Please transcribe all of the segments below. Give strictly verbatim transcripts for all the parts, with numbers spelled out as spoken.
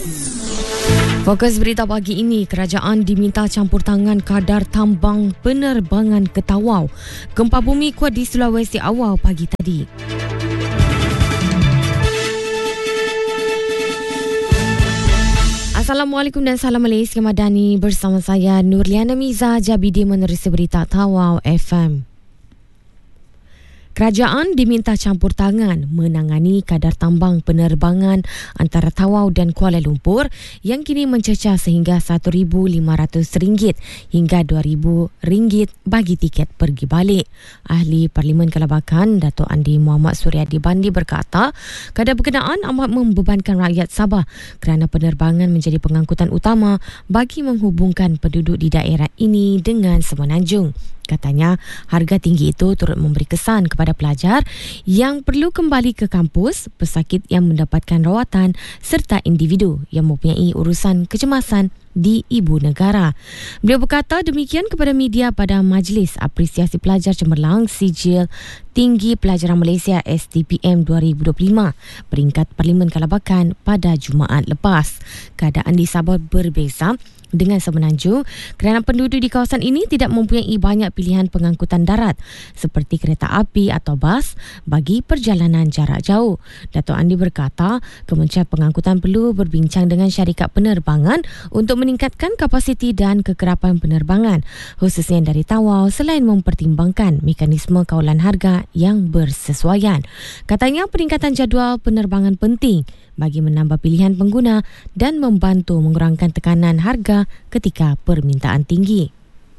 Fokus berita pagi ini, kerajaan diminta campur tangan kadar tambang penerbangan ke Tawau. Gempa bumi kuat di Sulawesi awal pagi tadi. Assalamualaikum dan salam Malaysia Madani, bersama saya Nurliana Miza Jabidi menerusi berita Tawau F M. Kerajaan diminta campur tangan menangani kadar tambang penerbangan antara Tawau dan Kuala Lumpur yang kini mencecah sehingga satu ribu lima ratus ringgit hingga dua ribu ringgit bagi tiket pergi balik. Ahli Parlimen Kelabakan Dato' Andi Muhammad Suryadi Bandi berkata, kadar berkenaan amat membebankan rakyat Sabah kerana penerbangan menjadi pengangkutan utama bagi menghubungkan penduduk di daerah ini dengan Semenanjung. Katanya, harga tinggi itu turut memberi kesan kepada pelajar yang perlu kembali ke kampus, pesakit yang mendapatkan rawatan serta individu yang mempunyai urusan kecemasan di ibu negara. Beliau berkata demikian kepada media pada Majlis Apresiasi Pelajar Cemerlang Sijil Tinggi Pelajaran Malaysia S T P M dua ribu dua puluh lima peringkat Parlimen Kelabakan pada Jumaat lepas. Keadaan di Sabah berbeza dengan Semenanjung kerana penduduk di kawasan ini tidak mempunyai banyak pilihan pengangkutan darat seperti kereta api atau bas bagi perjalanan jarak jauh. Dato' Andi berkata, Kementerian Pengangkutan perlu berbincang dengan syarikat penerbangan untuk meningkatkan kapasiti dan kekerapan penerbangan, khususnya dari Tawau, selain mempertimbangkan mekanisme kawalan harga yang bersesuaian. Katanya peningkatan jadual penerbangan penting bagi menambah pilihan pengguna dan membantu mengurangkan tekanan harga ketika permintaan tinggi.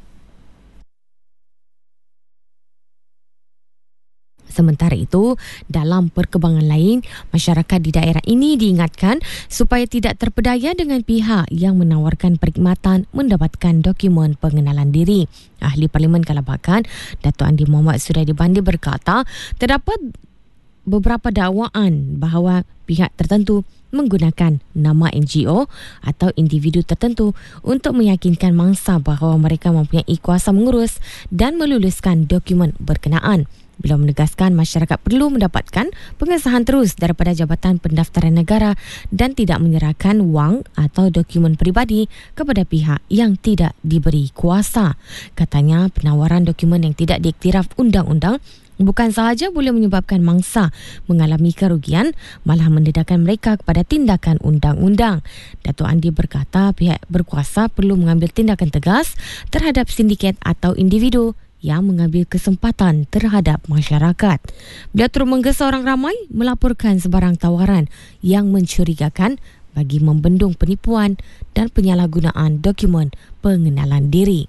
Sementara itu, dalam perkembangan lain, masyarakat di daerah ini diingatkan supaya tidak terpedaya dengan pihak yang menawarkan perkhidmatan mendapatkan dokumen pengenalan diri. Ahli Parlimen Kelabakan, Dato' Andi Muhammad Suryadi Bandi berkata, terdapat beberapa dakwaan bahawa pihak tertentu menggunakan nama N G O atau individu tertentu untuk meyakinkan mangsa bahawa mereka mempunyai kuasa mengurus dan meluluskan dokumen berkenaan. Beliau menegaskan masyarakat perlu mendapatkan pengesahan terus daripada Jabatan Pendaftaran Negara dan tidak menyerahkan wang atau dokumen peribadi kepada pihak yang tidak diberi kuasa. Katanya penawaran dokumen yang tidak diiktiraf undang-undang bukan sahaja boleh menyebabkan mangsa mengalami kerugian, malah mendedahkan mereka kepada tindakan undang-undang. Dato' Andi berkata pihak berkuasa perlu mengambil tindakan tegas terhadap sindiket atau individu yang mengambil kesempatan terhadap masyarakat. Beliau turut menggesa orang ramai melaporkan sebarang tawaran yang mencurigakan bagi membendung penipuan dan penyalahgunaan dokumen pengenalan diri.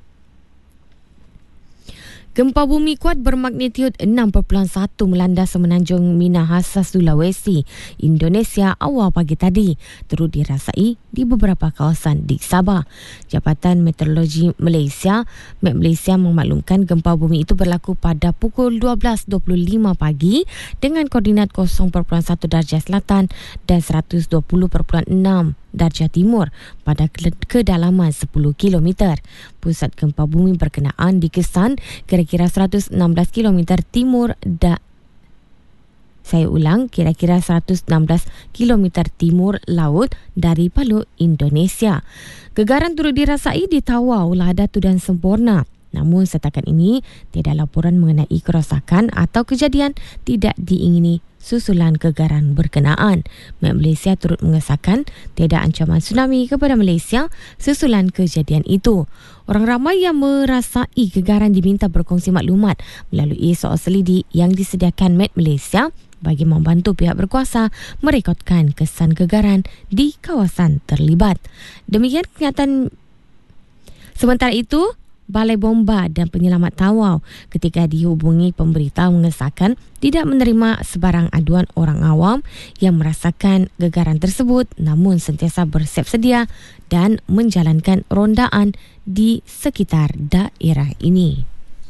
Gempa bumi kuat bermagnitud enam perpuluhan satu melanda Semenanjung Minahasa, Sulawesi, Indonesia awal pagi tadi, turut dirasai di beberapa kawasan di Sabah. Jabatan Meteorologi Malaysia, Met Malaysia memaklumkan gempa bumi itu berlaku pada pukul dua belas dua puluh lima pagi dengan koordinat kosong perpuluhan satu darjah selatan dan seratus dua puluh perpuluhan enam darjah timur pada kedalaman sepuluh kilometer. Pusat gempa bumi berkenaan dikesan kira-kira seratus enam belas kilometer timur da Saya ulang, kira-kira seratus enam belas kilometer timur laut dari Palu, Indonesia. Gegaran turut dirasai di Tawau, Ladatu dan Semporna. Namun setakat ini tiada laporan mengenai kerosakan atau kejadian tidak diingini susulan gegaran berkenaan. Met Malaysia turut mengesahkan tiada ancaman tsunami kepada Malaysia susulan kejadian itu. Orang ramai yang merasai gegaran diminta berkongsi maklumat melalui soal selidik yang disediakan Met Malaysia bagi membantu pihak berkuasa merekodkan kesan gegaran di kawasan terlibat. Demikian kenyataan. Sementara itu, Balai Bomba dan Penyelamat Tawau ketika dihubungi pemberitahu mengesahkan tidak menerima sebarang aduan orang awam yang merasakan gegaran tersebut, namun sentiasa bersiap sedia dan menjalankan rondaan di sekitar daerah ini.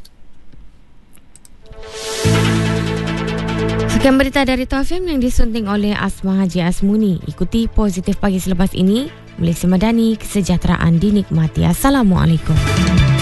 Sekian berita dari T F M yang disunting oleh Asma Haji Asmuni. Ikuti Positif Pagi selepas ini. Malaysia Madani, kesejahteraan dinikmati. Assalamualaikum.